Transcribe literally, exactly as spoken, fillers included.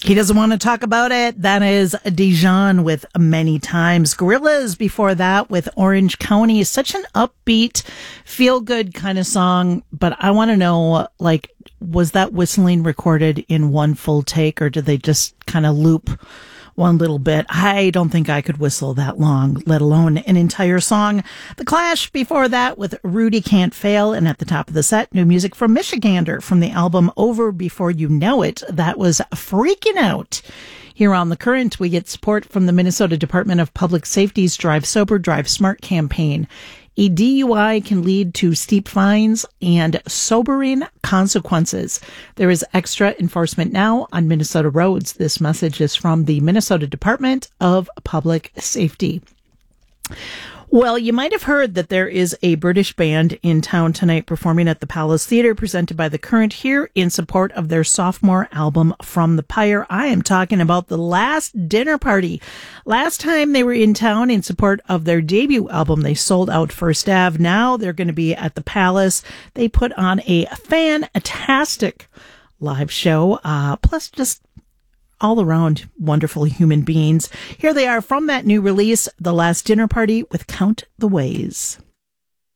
He doesn't want to talk about it. That is Dijon with Many Times. Gorillaz before that with Orange County. Such an upbeat, feel-good kind of song. But I want to know, like, was that whistling recorded in one full take, or did they just kind of loop one little bit? I don't think I could whistle that long, let alone an entire song. The Clash before that with Rudy Can't Fail. And at the top of the set, new music from Michigander from the album Over Before You Know It. That was Freaking Out. Here on The Current, we get support from the Minnesota Department of Public Safety's Drive Sober, Drive Smart campaign. A D U I can lead to steep fines and sobering consequences. There is extra enforcement now on Minnesota roads. This message is from the Minnesota Department of Public Safety. Well, you might have heard that there is a British band in town tonight performing at the Palace Theater, presented by The Current, here in support of their sophomore album, From the Pyre. I am talking about The Last Dinner Party. Last time they were in town in support of their debut album, they sold out First Ave. Now they're going to be at the Palace. They put on a fantastic live show, uh, plus just all around wonderful human beings. Here they are from that new release, The Last Dinner Party with Count the Ways.